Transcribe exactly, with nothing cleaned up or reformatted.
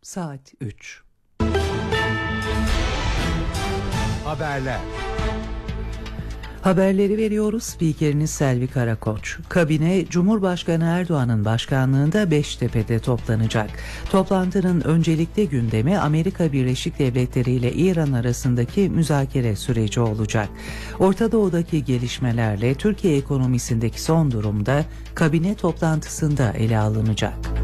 Saat üç. Haberler. Haberleri veriyoruz. Spikeriniz Selvi Karakoç. Kabine Cumhurbaşkanı Erdoğan'ın başkanlığında Beştepe'de toplanacak. Toplantının öncelikli gündemi Amerika Birleşik Devletleri ile İran arasındaki müzakere süreci olacak. Orta Doğu'daki gelişmelerle Türkiye ekonomisindeki son durumda kabine toplantısında ele alınacak.